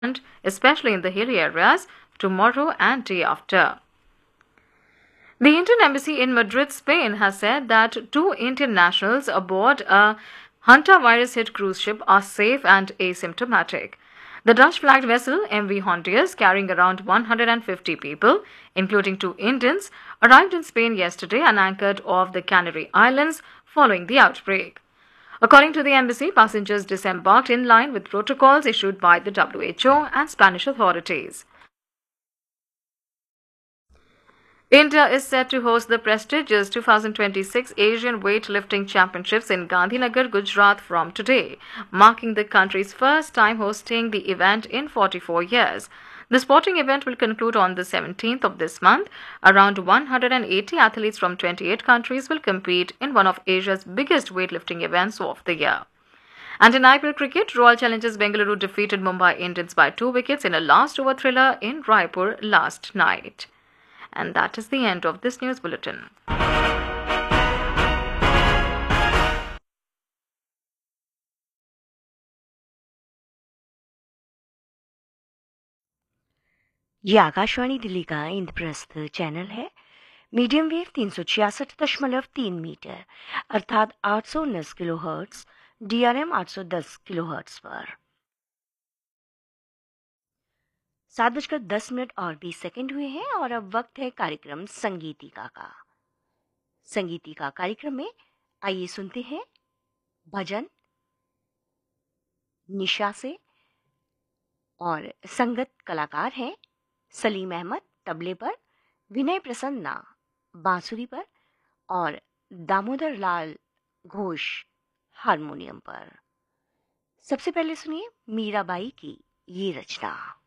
especially in the hilly areas, tomorrow and day after. The Indian Embassy in Madrid, Spain has said that two Indian nationals aboard a hantavirus-hit cruise ship are safe and asymptomatic. The Dutch-flagged vessel MV Hondius, carrying around 150 people, including two Indians, arrived in Spain yesterday and anchored off the Canary Islands following the outbreak. According to the embassy, passengers disembarked in line with protocols issued by the WHO and Spanish authorities. India is set to host the prestigious 2026 Asian Weightlifting Championships in Gandhinagar, Gujarat from today, marking the country's first time hosting the event in 44 years. The sporting event will conclude on the 17th of this month. Around 180 athletes from 28 countries will compete in one of Asia's biggest weightlifting events of the year. And in IPL cricket, Royal Challengers Bengaluru defeated Mumbai Indians by 2 wickets in a last-over thriller in Raipur last night. And that is the end of this news bulletin. ये आकाशवाणी दिल्ली का Indraprastha channel है। Medium wave 366.3 metre अर्थात 819 kilohertz, DRM 810 kilohertz पर 7:10 और 20 second हुए हैं और अब वक्त है कार्यक्रम संगीतिका का। संगीतिका कार्यक्रम में आइए सुनते हैं भजन निशा से, और संगत कलाकार हैं सलीम अहमद तबले पर, विनय प्रसन्ना बांसुरी पर और दामोदर लाल घोष हारमोनियम पर। सबसे पहले सुनिए मीराबाई की ये रचना।